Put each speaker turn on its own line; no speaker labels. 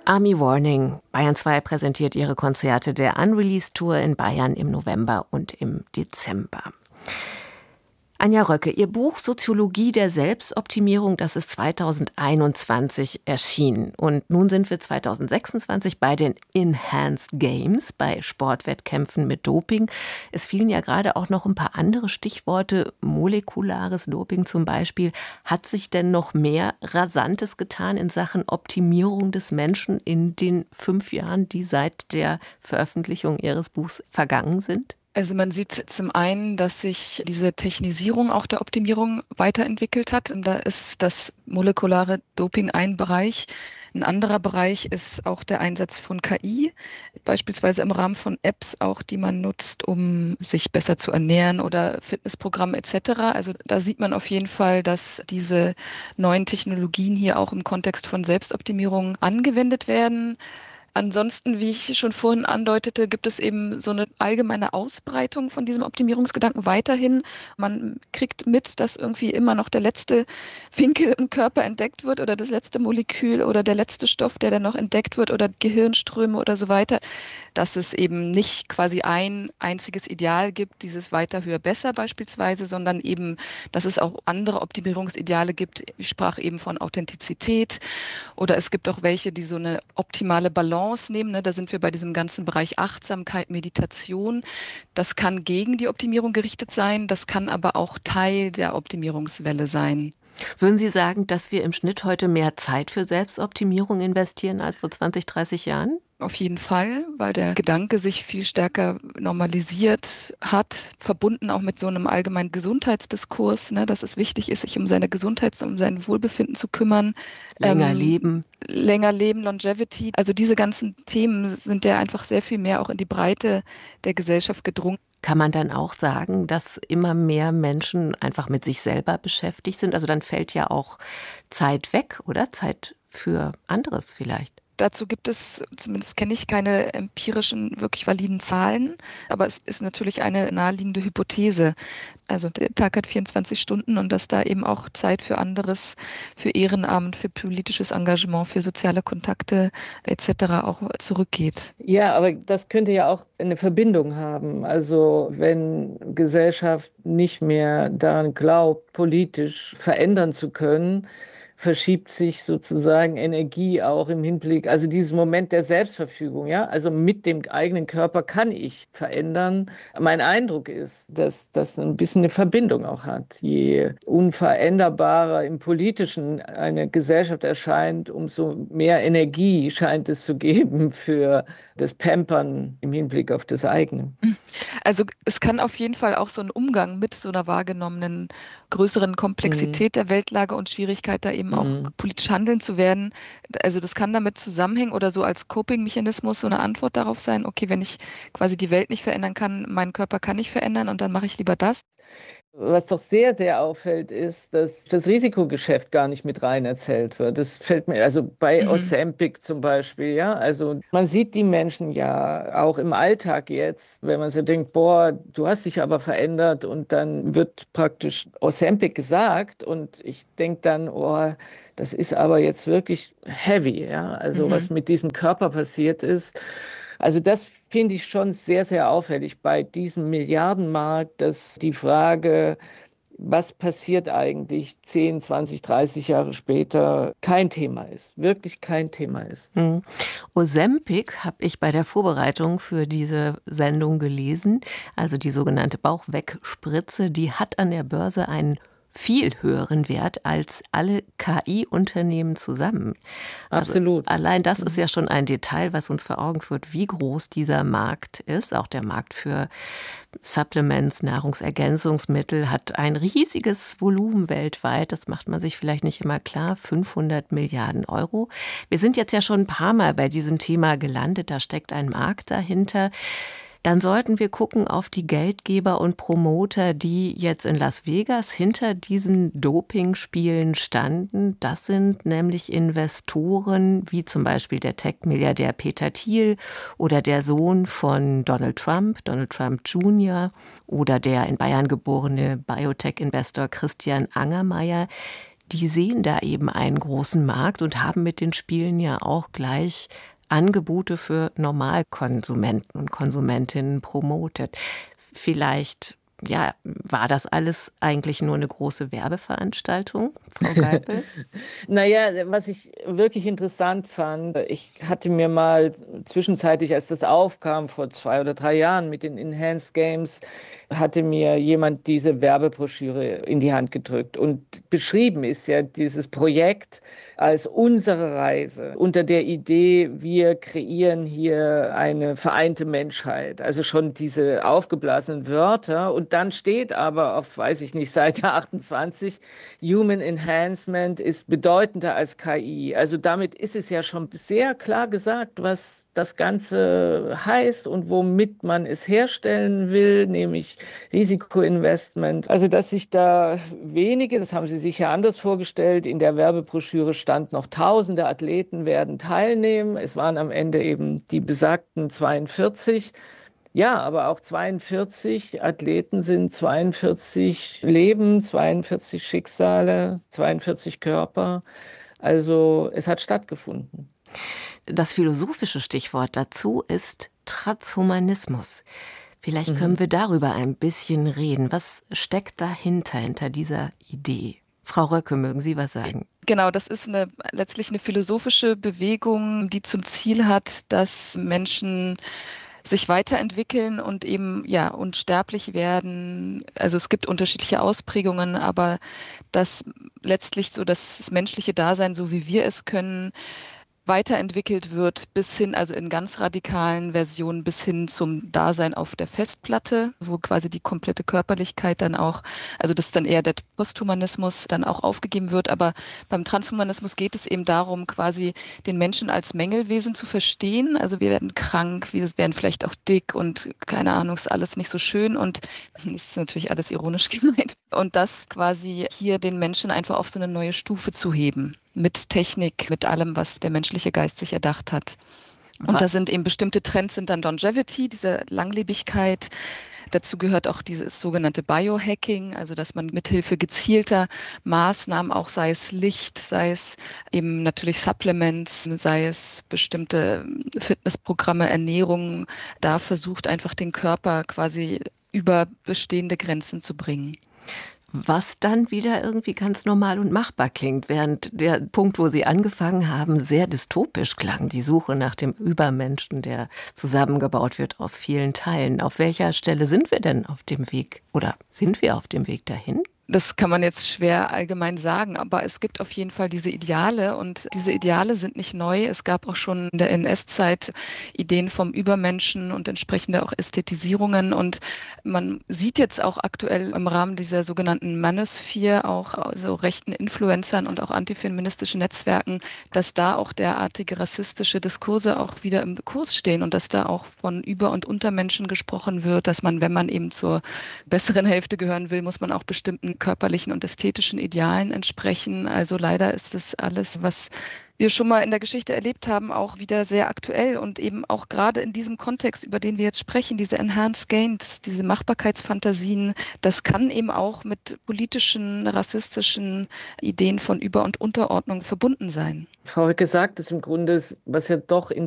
Army Warning. Bayern 2 präsentiert ihre Konzerte der Unreleased Tour in Bayern im November und im Dezember. Anja Röcke, Ihr Buch Soziologie der Selbstoptimierung, das ist 2021 erschienen. Und nun sind wir 2026 bei den Enhanced Games, bei Sportwettkämpfen mit Doping. Es fielen ja gerade auch noch ein paar andere Stichworte, molekulares Doping zum Beispiel. Hat sich denn noch mehr Rasantes getan in Sachen Optimierung des Menschen in den 5 Jahren, die seit der Veröffentlichung Ihres Buchs vergangen sind?
Also man sieht zum einen, dass sich diese Technisierung auch der Optimierung weiterentwickelt hat. Und da ist das molekulare Doping ein Bereich. Ein anderer Bereich ist auch der Einsatz von KI, beispielsweise im Rahmen von Apps auch, die man nutzt, um sich besser zu ernähren oder Fitnessprogramme etc. Also da sieht man auf jeden Fall, dass diese neuen Technologien hier auch im Kontext von Selbstoptimierung angewendet werden. Ansonsten, wie ich schon vorhin andeutete, gibt es eben so eine allgemeine Ausbreitung von diesem Optimierungsgedanken weiterhin. Man kriegt mit, dass irgendwie immer noch der letzte Winkel im Körper entdeckt wird oder das letzte Molekül oder der letzte Stoff, der dann noch entdeckt wird oder Gehirnströme oder so weiter. Dass es eben nicht quasi ein einziges Ideal gibt, dieses weiter, höher, besser beispielsweise, sondern eben, dass es auch andere Optimierungsideale gibt. Ich sprach eben von Authentizität oder es gibt auch welche, die so eine optimale Balance nehmen. Ne? Da sind wir bei diesem ganzen Bereich Achtsamkeit, Meditation. Das kann gegen die Optimierung gerichtet sein, das kann aber auch Teil der Optimierungswelle sein.
Würden Sie sagen, dass wir im Schnitt heute mehr Zeit für Selbstoptimierung investieren als vor 20, 30 Jahren?
Auf jeden Fall, weil der Gedanke sich viel stärker normalisiert hat, verbunden auch mit so einem allgemeinen Gesundheitsdiskurs, ne, dass es wichtig ist, sich um seine Gesundheit, um sein Wohlbefinden zu kümmern.
Länger leben.
Länger leben, Longevity. Also diese ganzen Themen sind ja einfach sehr viel mehr auch in die Breite der Gesellschaft gedrungen.
Kann man dann auch sagen, dass immer mehr Menschen einfach mit sich selber beschäftigt sind? Also dann fällt ja auch Zeit weg, oder? Zeit für anderes vielleicht.
Dazu gibt es, zumindest kenne ich keine empirischen, wirklich validen Zahlen, aber es ist natürlich eine naheliegende Hypothese. Also der Tag hat 24 Stunden und dass da eben auch Zeit für anderes, für Ehrenamt, für politisches Engagement, für soziale Kontakte etc. auch zurückgeht.
Ja, aber das könnte ja auch eine Verbindung haben. Also wenn Gesellschaft nicht mehr daran glaubt, politisch verändern zu können, verschiebt sich sozusagen Energie auch im Hinblick, also dieses Moment der Selbstverfügung, ja, also mit dem eigenen Körper kann ich verändern. Mein Eindruck ist, dass das ein bisschen eine Verbindung auch hat. Je unveränderbarer im Politischen eine Gesellschaft erscheint, umso mehr Energie scheint es zu geben für das Pampern im Hinblick auf das eigene.
Also es kann auf jeden Fall auch so ein Umgang mit so einer wahrgenommenen größeren Komplexität der Weltlage und Schwierigkeit, da eben auch politisch handeln zu werden. Also das kann damit zusammenhängen oder so als Coping-Mechanismus so eine Antwort darauf sein, okay, wenn ich quasi die Welt nicht verändern kann, meinen Körper kann ich verändern und dann mache ich lieber das.
Was doch sehr, sehr auffällt, ist, dass das Risikogeschäft gar nicht mit rein erzählt wird. Das fällt mir, also bei Ozempic zum Beispiel, ja. Also man sieht die Menschen ja auch im Alltag jetzt, wenn man so denkt, boah, du hast dich aber verändert und dann wird praktisch Ozempic gesagt und ich denke dann, oh, das ist aber jetzt wirklich heavy, ja. Also was mit diesem Körper passiert ist. Also das finde ich schon sehr, sehr auffällig bei diesem Milliardenmarkt, dass die Frage, was passiert eigentlich 10, 20, 30 Jahre später, kein Thema ist, wirklich kein Thema ist.
Ozempic habe ich bei der Vorbereitung für diese Sendung gelesen, also die sogenannte Bauchwegspritze, die hat an der Börse einen viel höheren Wert als alle KI-Unternehmen zusammen.
Absolut.
Also allein das ist ja schon ein Detail, was uns vor Augen führt, wie groß dieser Markt ist. Auch der Markt für Supplements, Nahrungsergänzungsmittel hat ein riesiges Volumen weltweit. Das macht man sich vielleicht nicht immer klar. 500 Milliarden Euro. Wir sind jetzt ja schon ein paar Mal bei diesem Thema gelandet. Da steckt ein Markt dahinter. Dann sollten wir gucken auf die Geldgeber und Promoter, die jetzt in Las Vegas hinter diesen Dopingspielen standen. Das sind nämlich Investoren wie zum Beispiel der Tech-Milliardär Peter Thiel oder der Sohn von Donald Trump Jr. oder der in Bayern geborene Biotech-Investor Christian Angermayer. die sehen da eben einen großen Markt und haben mit den Spielen ja auch gleich Angebote für Normalkonsumenten und Konsumentinnen promotet. Vielleicht, ja, war das alles eigentlich nur eine große Werbeveranstaltung, Frau Geipel?
Naja, was ich wirklich interessant fand, ich hatte mir mal zwischenzeitlich, als das aufkam, vor 2 oder 3 Jahren mit den Enhanced Games, hatte mir jemand diese Werbebroschüre in die Hand gedrückt. Und beschrieben ist ja dieses Projekt als unsere Reise unter der Idee, wir kreieren hier eine vereinte Menschheit. Also schon diese aufgeblasenen Wörter. Und dann steht aber auf, weiß ich nicht, Seite 28, Human Enhancement ist bedeutender als KI. Also damit ist es ja schon sehr klar gesagt, was das Ganze heißt und womit man es herstellen will, nämlich Risikoinvestment. Also dass sich da wenige, das haben Sie sich ja anders vorgestellt, in der Werbebroschüre stand noch tausende Athleten werden teilnehmen. Es waren am Ende eben die besagten 42. Ja, aber auch 42 Athleten sind 42 Leben, 42 Schicksale, 42 Körper. Also es hat stattgefunden.
Das philosophische Stichwort dazu ist Transhumanismus. Vielleicht können wir darüber ein bisschen reden. Was steckt dahinter, hinter dieser Idee? Frau Röcke, mögen Sie was sagen?
Genau, das ist letztlich eine philosophische Bewegung, die zum Ziel hat, dass Menschen sich weiterentwickeln und eben ja unsterblich werden. Also es gibt unterschiedliche Ausprägungen, aber dass letztlich so das menschliche Dasein, so wie wir es können, weiterentwickelt wird bis hin, also in ganz radikalen Versionen bis hin zum Dasein auf der Festplatte, wo quasi die komplette Körperlichkeit dann auch, also das ist dann eher der Posthumanismus, dann auch aufgegeben wird. Aber beim Transhumanismus geht es eben darum, quasi den Menschen als Mängelwesen zu verstehen. Also wir werden krank, wir werden vielleicht auch dick und keine Ahnung, ist alles nicht so schön und ist natürlich alles ironisch gemeint. Und das quasi hier den Menschen einfach auf so eine neue Stufe zu heben. Mit Technik, mit allem, was der menschliche Geist sich erdacht hat. Und da sind eben bestimmte Trends, sind dann Longevity, diese Langlebigkeit. Dazu gehört auch dieses sogenannte Biohacking, also dass man mithilfe gezielter Maßnahmen, auch sei es Licht, sei es eben natürlich Supplements, sei es bestimmte Fitnessprogramme, Ernährung, da versucht einfach den Körper quasi über bestehende Grenzen zu bringen.
Was dann wieder irgendwie ganz normal und machbar klingt, während der Punkt, wo Sie angefangen haben, sehr dystopisch klang, die Suche nach dem Übermenschen, der zusammengebaut wird aus vielen Teilen. Auf welcher Stelle sind wir denn auf dem Weg oder sind wir auf dem Weg dahin?
Das kann man jetzt schwer allgemein sagen, aber es gibt auf jeden Fall diese Ideale und diese Ideale sind nicht neu. Es gab auch schon in der NS-Zeit Ideen vom Übermenschen und entsprechende auch Ästhetisierungen und man sieht jetzt auch aktuell im Rahmen dieser sogenannten Manosphere auch so rechten Influencern und auch antifeministischen Netzwerken, dass da auch derartige rassistische Diskurse auch wieder im Kurs stehen und dass da auch von Über- und Untermenschen gesprochen wird, dass man, wenn man eben zur besseren Hälfte gehören will, muss man auch bestimmten körperlichen und ästhetischen Idealen entsprechen. Also leider ist das alles, was wir schon mal in der Geschichte erlebt haben, auch wieder sehr aktuell und eben auch gerade in diesem Kontext, über den wir jetzt sprechen, diese Enhanced Gains, diese Machbarkeitsfantasien, das kann eben auch mit politischen, rassistischen Ideen von Über- und Unterordnung verbunden sein.
Frau Höcke sagt es im Grunde, was ja doch in